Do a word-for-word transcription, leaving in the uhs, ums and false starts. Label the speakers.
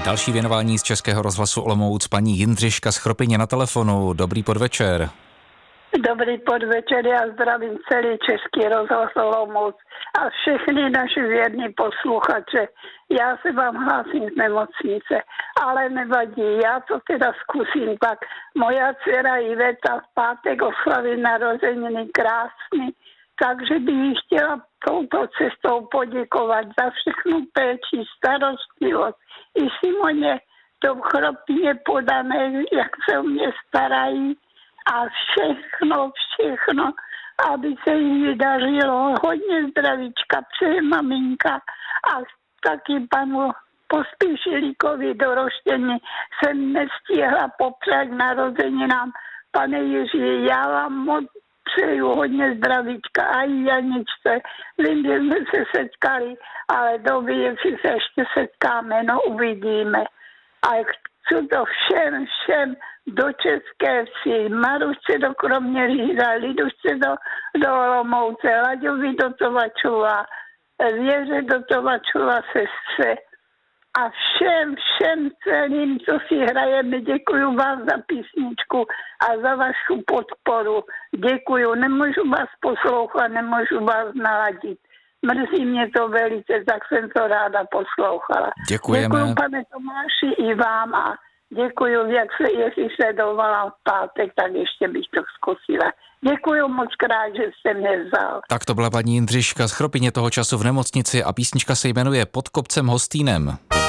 Speaker 1: Další věnování z Českého rozhlasu Olomouc, paní Jindřiška z Chropyně na telefonu. Dobrý podvečer.
Speaker 2: Dobrý podvečer, já zdravím celý Český rozhlas Olomouc a všechny naši věrní posluchače. Já se vám hlásím z nemocnice, ale nevadí, já to teda zkusím tak. Moja dcera Iveta v pátek oslaví narozeniny krásný, takže by jí chtěla touto cestou poděkovat za všechnu péči, starostlivost. I Simoně to v Chropyně podané, jak se o mě starají. A všechno, všechno, aby se jí dařilo. Hodně zdravíčka, přeje maminka a taky panu Pospíšilíkovi do Roštění jsem nestihla popřát narozeninám. Pane Jiří, já vám moc přeju hodně zdravíčka a i Janičce. Vím, že jsme se setkali, ale doby, jestli se ještě setkáme, no uvidíme. A chci to všem, všem do České Vsi, Marušce do Kroměříže, Lidušce do, do Olomouce, Laďovi do Tovačova, Věře do Tovačova sestře a všem, všem celým, co si hrajeme. Děkuju vám za písničku a za vaši podporu. Děkuju, nemůžu vás poslouchat, nemůžu vás naladit. Mrzí mě to velice, tak jsem to ráda poslouchala.
Speaker 1: Děkujeme.
Speaker 2: Děkuju, pane Tomáši, i vám a děkuju, jak se, jestli se dovolám v pátek, tak ještě bych to zkusila. Děkuju moc krát, že jste mě vzal.
Speaker 1: Tak to byla paní Jindřiška z Chropyně, toho času v nemocnici, a písnička se jmenuje Pod kopcem Hostýnem.